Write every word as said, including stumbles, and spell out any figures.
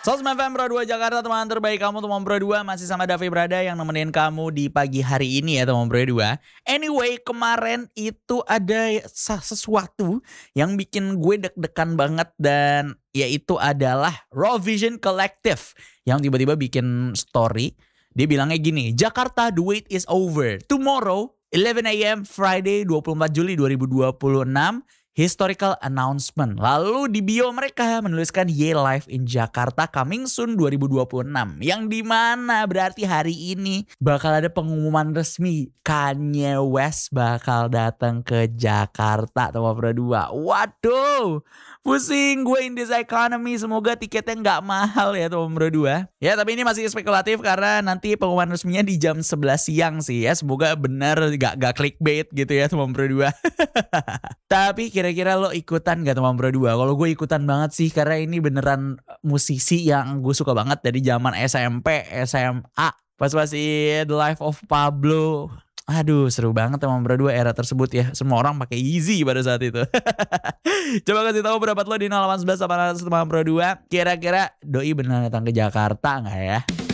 Sosmed F M Pro dua Jakarta, teman terbaik kamu teman Pro dua. Masih sama Davi Brada yang nemenin kamu di pagi hari ini ya teman Pro dua. Anyway, kemarin itu ada sesuatu yang bikin gue deg-degan banget, dan yaitu adalah Raw Vision Collective yang tiba-tiba bikin story. Dia bilangnya gini, Jakarta, the wait is over. Tomorrow, eleven a m Friday dua puluh empat Juli dua ribu dua puluh enam, historical announcement. Lalu di bio mereka menuliskan Ye Live in Jakarta coming soon dua ribu dua puluh enam. Yang dimana berarti hari ini bakal ada pengumuman resmi Kanye West bakal datang ke Jakarta teman Pro dua. Waduh, pusing gue in this economy. Semoga tiketnya gak mahal ya teman Pro dua. Ya tapi ini masih spekulatif karena nanti pengumuman resminya di jam sebelas siang sih ya. Semoga benar gak, gak clickbait gitu ya teman Pro dua. Tapi kira-kira lo ikutan gak teman Pro dua? Kalau gue ikutan banget sih, karena ini beneran musisi yang gue suka banget dari zaman S M P, S M A. Pas masih The Life of Pablo. Aduh, seru banget teman Pro dua era tersebut ya. Semua orang pakai Yeezy pada saat itu. Coba kasih tahu pendapat lo di nol delapan satu satu delapan nol satu teman Pro dua. Kira-kira doi beneran datang ke Jakarta gak ya?